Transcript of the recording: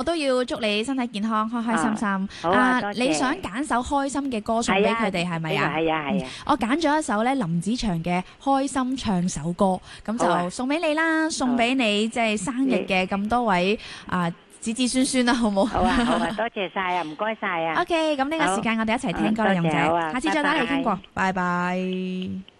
都要祝你身體健康，開開心心。 好啊，多謝。 你想揀首開心嘅歌送俾佢哋係咪啊？ 係啊係啊。 我揀咗一首咧林子祥嘅《開心唱首歌》，咁就送俾你啦，送俾你即係生日嘅咁多位子子孫孫啦，好冇？ 好啊好啊，多謝晒啊，唔該晒啊。 OK，咁呢個時間我哋一齊聽歌啦，勇姐， 多謝好啊， 下次再打嚟傾過， 拜拜拜。